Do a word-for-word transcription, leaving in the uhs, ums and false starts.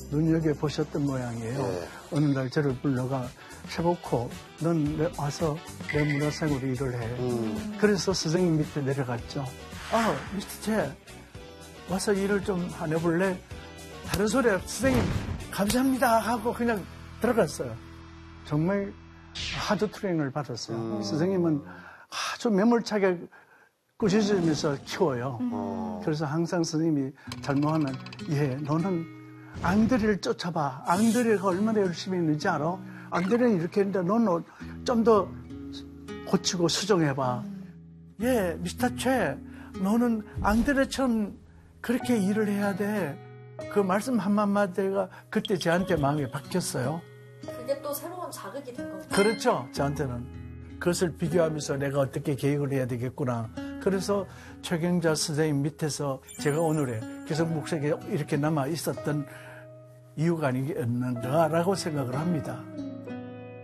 눈여겨보셨던 모양이에요. 네. 어느 날 저를 불러가 최복호, 넌 내, 와서 내 문화생으로 일을 해. 음. 그래서 선생님 밑에 내려갔죠. 아, 미스터 최, 와서 일을 좀 안 해볼래? 다른 소리야. 선생님, 감사합니다. 하고 그냥 들어갔어요. 정말 하드 트레이닝을 받았어요. 음. 선생님은 아주 매몰차게 꾸짖으면서 키워요. 음. 그래서 항상 선생님이 잘못하면, 예, 너는 앙드레를 쫓아봐. 앙드레가 얼마나 열심히 했는지 알아? 앙드레는 이렇게 했는데 너는 좀 더 고치고 수정해봐. 음. 예, 미스터 최, 너는 앙드레처럼 그렇게 일을 해야 돼. 그 말씀 한마디가 그때 저한테 마음이 바뀌었어요. 그게 또 새로운 자극이 된 거죠. 그렇죠, 저한테는. 그것을 비교하면서 내가 어떻게 계획을 해야 되겠구나. 그래서 최경자 선생님 밑에서 제가 오늘의 계속 목소리가 이렇게 남아 있었던 이유가 아니겠는가라고 생각을 합니다.